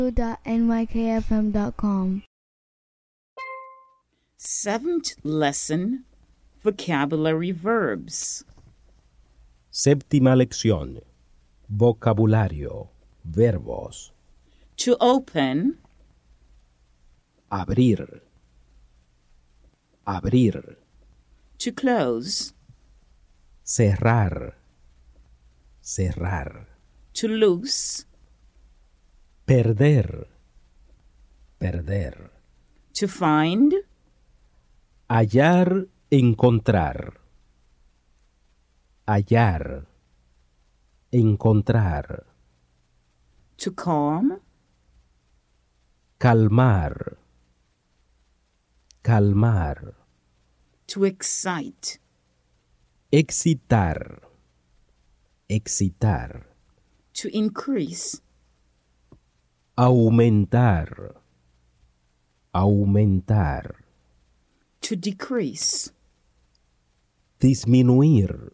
www.nykfm.com. Seventh lesson, vocabulary verbs. Séptima lección. Vocabulario. Verbos. To open, Abrir. Abrir. to close, Cerrar. Cerrar. to loose, Perder. Perder. to find, Hallar, encontrar. Hallar. Encontrar. to calm, Calmar. Calmar. to excite, Excitar. Excitar. to increase, Aumentar. Aumentar. to decrease, Disminuir.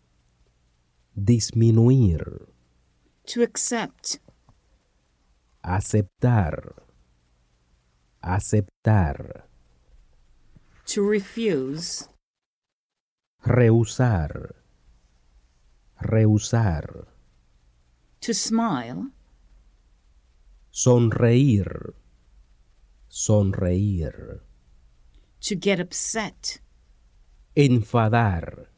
Disminuir. to accept, Aceptar. Aceptar. to refuse, Rehusar. Rehusar. to smile, Sonreír. Sonreír. to get upset, Enfadar.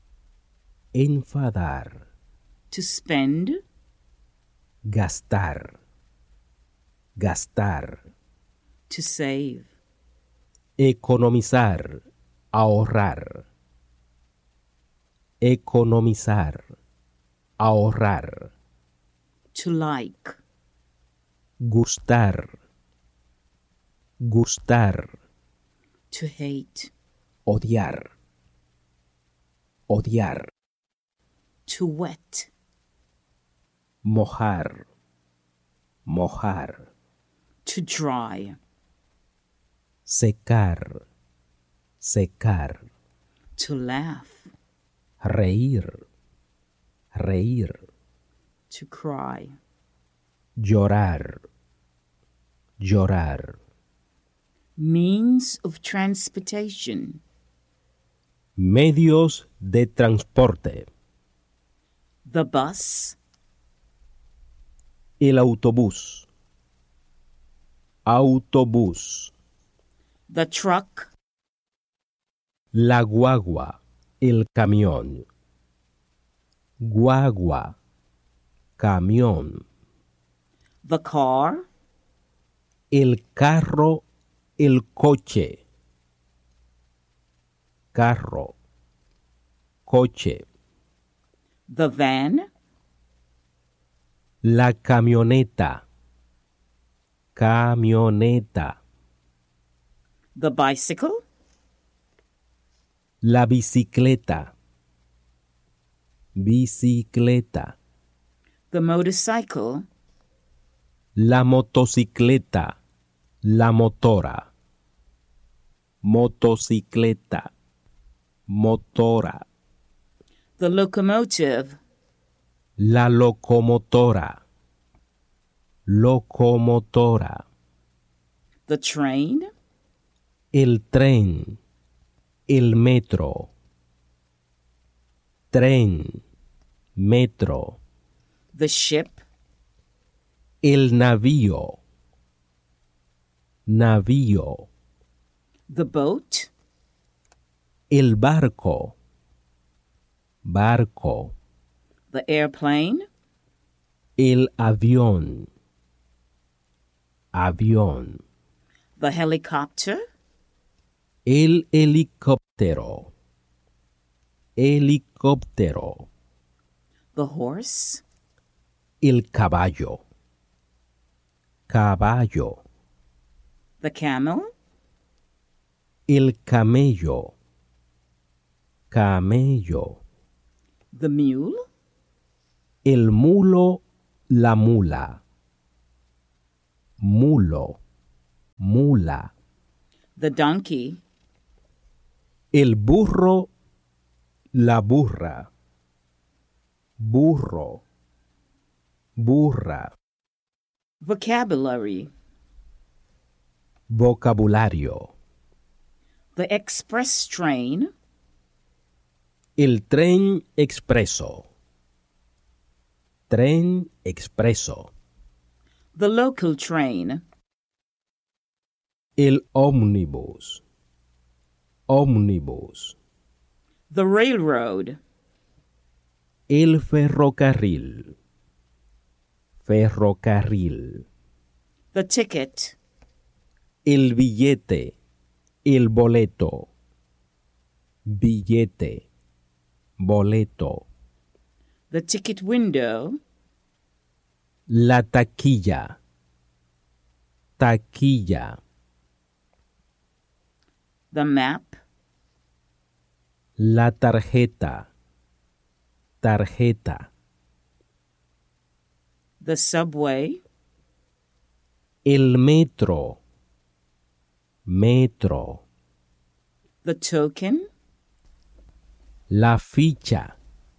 Enfadar. to spend, Gastar. Gastar. to save, Economizar. Ahorrar. Economizar. Ahorrar. to like, Gustar. Gustar. to hate, Odiar. Odiar. to wet, Mojar. Mojar. to dry, Secar. Secar. to laugh, Reír. Reír. to cry. Llorar. Llorar. Means of transportation. Medios de transporte. The bus, El autobús. Autobús. the truck, La guagua. El camión. Guagua. Camión. the car, El carro. El coche. Carro. Coche. the van, La camioneta. Camioneta. the bicycle, La bicicleta. Bicicleta. the motorcycle, La motocicleta. La motora. Motocicleta. Motora. the locomotive, La locomotora. Locomotora. the train, El tren. El metro. Tren. Metro. the ship, El navío. Navío. the boat, El barco. Barco. the airplane, El avión. Avión. the helicopter, El helicóptero. Helicóptero. the horse, El caballo. Caballo. the camel, El camello. Camello. the mule, El mulo. La mula. Mulo. Mula. the donkey, El burro. La burra. Burro. Burra. Vocabulary. Vocabulario. The express train. El tren expreso. Tren expreso. The local train. El ómnibus. Ómnibus. The railroad. El ferrocarril. Ferrocarril. The ticket. El billete. El boleto. Billete. Boleto. The ticket window. La taquilla. Taquilla. The map. La tarjeta. Tarjeta. The subway. El metro. Metro. The token. La ficha.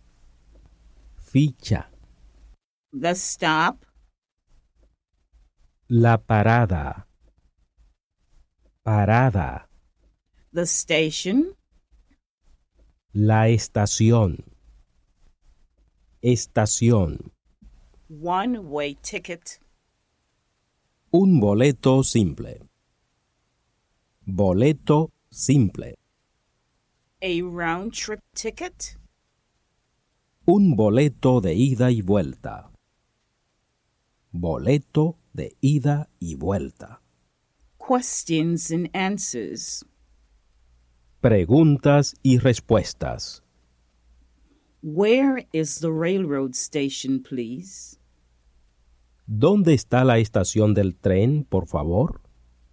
Ficha. The stop. La parada. Parada. The station. La estación. Estación. One-way ticket. Un boleto simple. Boleto simple. A round-trip ticket. Un boleto de ida y vuelta. Boleto de ida y vuelta. Questions and answers. Preguntas y respuestas. Where is the railroad station, please? ¿Dónde está la estación del tren, por favor?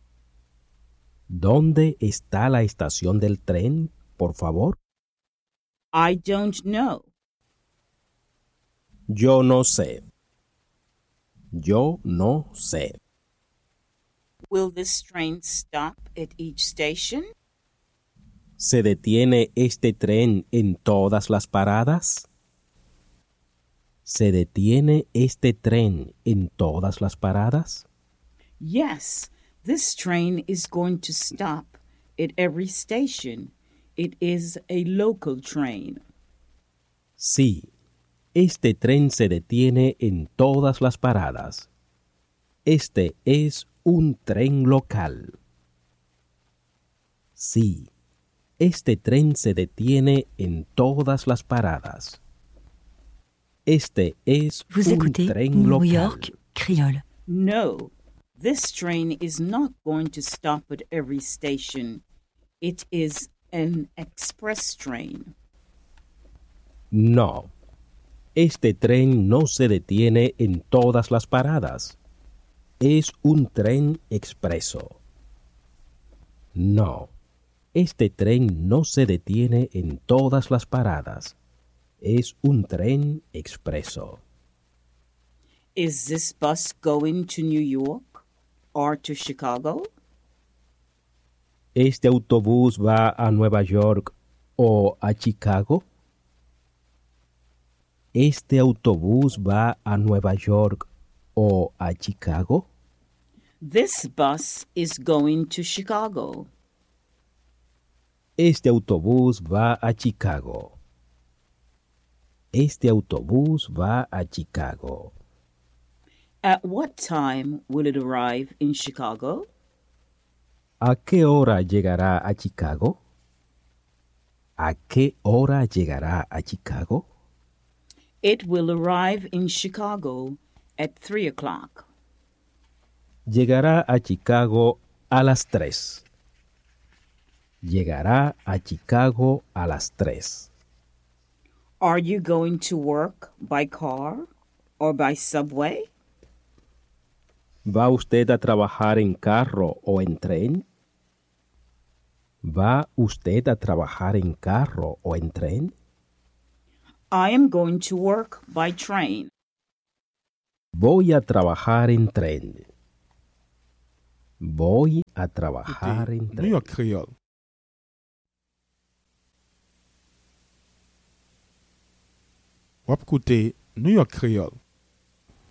¿Dónde está la estación del tren, por favor? I don't know. Yo no sé. Yo no sé. Will this train stop at each station? ¿Se detiene este tren en todas las paradas? ¿Se detiene este tren en todas las paradas? Yes, this train is going to stop at every station. It is a local train. Sí, este tren se detiene en todas las paradas. Este es un tren local. Sí, este tren se detiene en todas las paradas. Este es Vous un écoutez tren New local. York Créole. No, this train is not going to stop at every station. It is an express train. No, este tren no se detiene en todas las paradas. Es un tren expreso. No, este tren no se detiene en todas las paradas. Es un tren expreso. Is this bus going to New York or to Chicago? ¿Este autobús va a Nueva York o a Chicago? ¿Este autobús va a Nueva York o a Chicago? This bus is going to Chicago. Este autobús va a Chicago. Este autobús va a Chicago. At what time will it arrive in Chicago? ¿A qué hora llegará a Chicago? ¿A qué hora llegará a Chicago? It will arrive in Chicago at 3 o'clock. Llegará a Chicago a las 3. Llegará a Chicago a las 3. Are you going to work by car or by subway? ¿Va usted a trabajar en carro o en tren? ¿Va usted a trabajar en carro o en tren? I am going to work by train. Voy a trabajar en tren. Voy a trabajar en New tren. York Creole. Wap koute New York Creole.